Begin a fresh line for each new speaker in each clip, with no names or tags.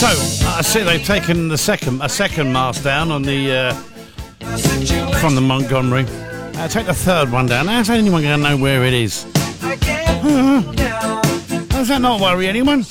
So, I see they've taken a second mast down on the from the Montgomery. Take the third one down. How's anyone going to know where it is? Does that not worry anyone?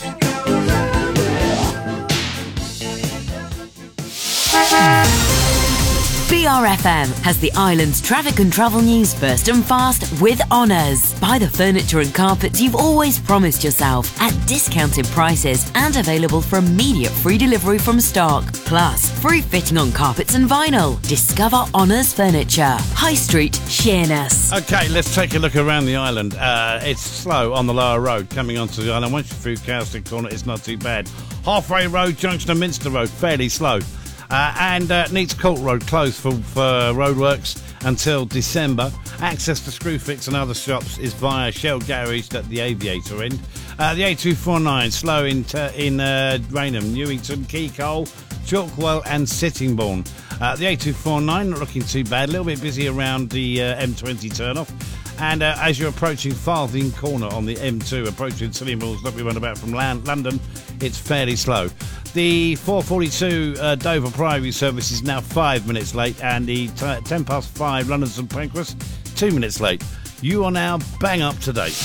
BRFM has the island's traffic and travel news first and fast with Honours. Buy the furniture and carpets you've always promised yourself at discounted prices and available for immediate free delivery from stock. Plus, free fitting on carpets and vinyl. Discover Honours Furniture. High Street, Sheerness.
Okay, let's take a look around the island. It's slow on the lower road coming onto the island. Once you're through Cowstick Corner, it's not too bad. Halfway Road, Junction of Minster Road, fairly slow. And Neats Court Road closed for roadworks until December. Access to Screwfix and other shops is via Shell Garage at the Aviator end. The A249 slow in Raynham, Newington, Keycole, Chalkwell and Sittingbourne. The A249 not looking too bad, a little bit busy around the M20 turnoff. And as you're approaching Farthing Corner on the M2, approaching Silly Mills, lovely runabout from London, it's fairly slow. The 442 Dover Priory service is now 5 minutes late, and the 10 past 5 London St Pancras, 2 minutes late. You are now bang up to date.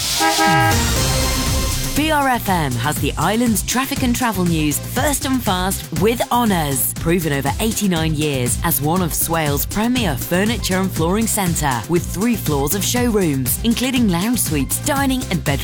BRFM has the island's traffic and travel news first and fast with Honours. Proven over 89 years as one of Swales' premier furniture and flooring centre with 3 floors of showrooms, including lounge suites, dining and bedroom